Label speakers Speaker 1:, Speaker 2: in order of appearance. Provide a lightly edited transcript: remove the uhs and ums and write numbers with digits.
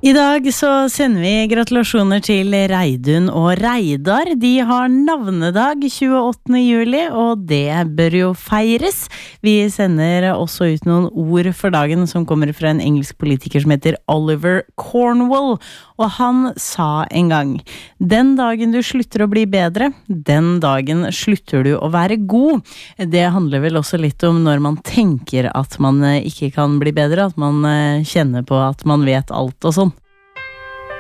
Speaker 1: I dag så sender vi gratulasjoner til Reidun og Reidar. De har navnedag 28. juli, og det bør jo feires. Vi sender også ut noen ord for dagen som kommer fra en engelsk politiker som heter Oliver Cornwall. Og han sa en gang, den dagen du slutter å bli bedre, den dagen slutter du å være god. Det handler vel også litt om når man tenker at man ikke kan bli bedre, at man kjenner på at man vet alt og sånn.